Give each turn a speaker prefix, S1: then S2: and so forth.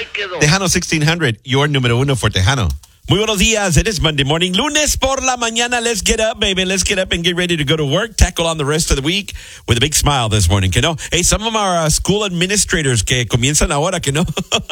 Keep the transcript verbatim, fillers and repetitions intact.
S1: Ahí quedó.
S2: Tejano sixteen hundred, your número uno for Tejano. Muy buenos días. It is Monday morning. Lunes por la mañana. Let's get up, baby. Let's get up and get ready to go to work. Tackle on the rest of the week with a big smile this morning, que no? Hey, some of our uh, school administrators que comienzan ahora, que no?